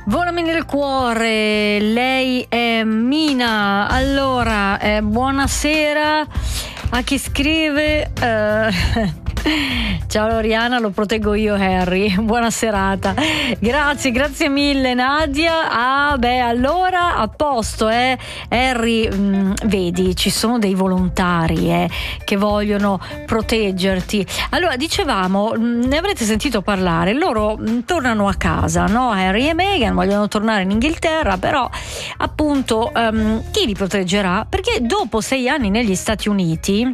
Volami nel cuore, lei è Mina. Allora, buonasera a chi scrive. Ciao Loriana, lo proteggo io, Harry. Buona serata. Grazie mille Nadia. Allora a posto, Harry, vedi, ci sono dei volontari che vogliono proteggerti. Allora, dicevamo, ne avrete sentito parlare, loro tornano a casa, no? Harry e Meghan vogliono tornare in Inghilterra, però appunto chi li proteggerà? Perché dopo 6 anni negli Stati Uniti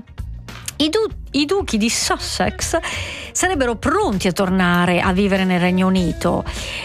i duchi di Sussex sarebbero pronti a tornare a vivere nel Regno Unito.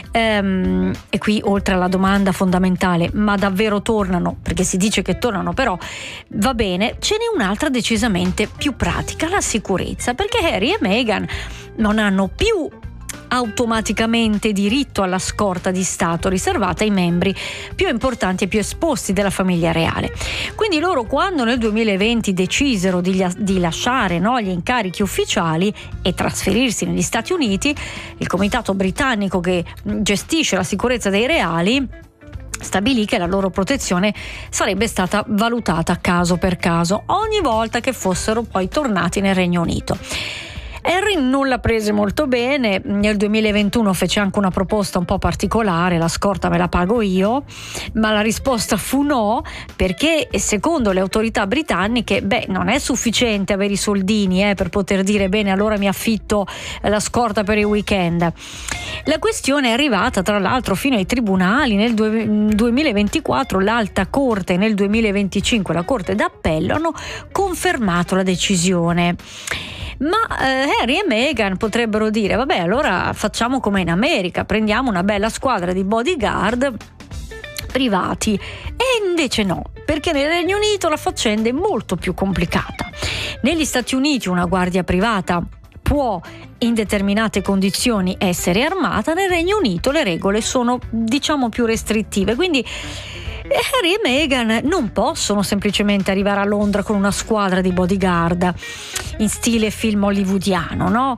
E qui, oltre alla domanda fondamentale, ma davvero tornano? Perché si dice che tornano, però va bene, ce n'è un'altra decisamente più pratica, la sicurezza, perché Harry e Meghan non hanno più automaticamente diritto alla scorta di Stato riservata ai membri più importanti e più esposti della famiglia reale. Quindi loro, quando nel 2020 decisero di lasciare gli incarichi ufficiali e trasferirsi negli Stati Uniti, il comitato britannico che gestisce la sicurezza dei reali stabilì che la loro protezione sarebbe stata valutata caso per caso ogni volta che fossero poi tornati nel Regno Unito. Harry non l'ha prese molto bene, nel 2021 fece anche una proposta un po' particolare, la scorta me la pago io, ma la risposta fu no, perché secondo le autorità britanniche non è sufficiente avere i soldini per poter dire bene, allora mi affitto la scorta per il weekend. La questione è arrivata tra l'altro fino ai tribunali. Nel 2024 l'Alta Corte e nel 2025 la Corte d'Appello hanno confermato la decisione. Ma Harry e Meghan potrebbero dire allora facciamo come in America, prendiamo una bella squadra di bodyguard privati, e invece no, perché nel Regno Unito la faccenda è molto più complicata. Negli Stati Uniti una guardia privata può in determinate condizioni essere armata, nel Regno Unito le regole sono più restrittive, quindi Harry e Meghan non possono semplicemente arrivare a Londra con una squadra di bodyguard in stile film hollywoodiano, no?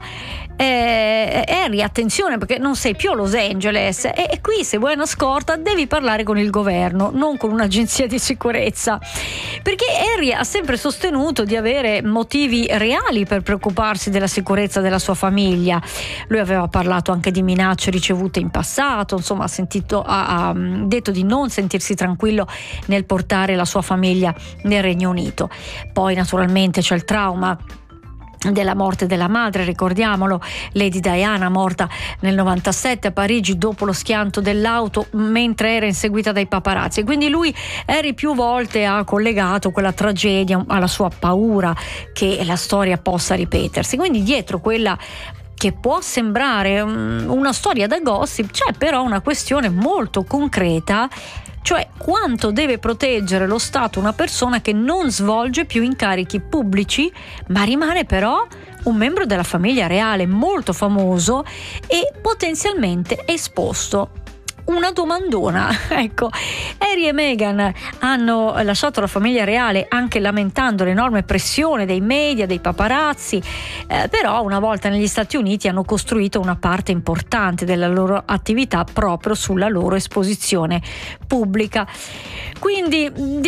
Harry, attenzione, perché non sei più a Los Angeles e qui se vuoi una scorta devi parlare con il governo, non con un'agenzia di sicurezza, perché Harry ha sempre sostenuto di avere motivi reali per preoccuparsi della sicurezza della sua famiglia. Lui aveva parlato anche di minacce ricevute in passato, insomma ha detto di non sentirsi tranquillo nel portare la sua famiglia nel Regno Unito. Poi naturalmente c'è il trauma della morte della madre, ricordiamolo, Lady Diana, morta nel 97 a Parigi dopo lo schianto dell'auto mentre era inseguita dai paparazzi. Quindi lui, Harry, più volte ha collegato quella tragedia alla sua paura che la storia possa ripetersi. Quindi dietro quella che può sembrare una storia da gossip c'è però una questione molto concreta, cioè quanto deve proteggere lo Stato una persona che non svolge più incarichi pubblici ma rimane però un membro della famiglia reale molto famoso e potenzialmente esposto. Una domandona, ecco. Harry e Meghan hanno lasciato la famiglia reale anche lamentando l'enorme pressione dei media, dei paparazzi, però una volta negli Stati Uniti hanno costruito una parte importante della loro attività proprio sulla loro esposizione pubblica. Quindi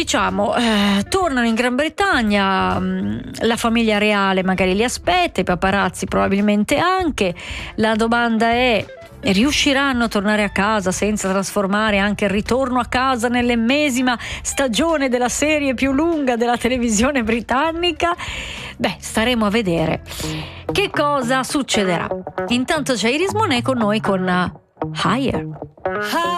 tornano in Gran Bretagna, la famiglia reale magari li aspetta, i paparazzi probabilmente anche. La domanda è: riusciranno a tornare a casa senza trasformare anche il ritorno a casa nell'ennesima stagione della serie più lunga della televisione britannica? Staremo a vedere che cosa succederà. Intanto c'è Iris Monet con noi con Higher.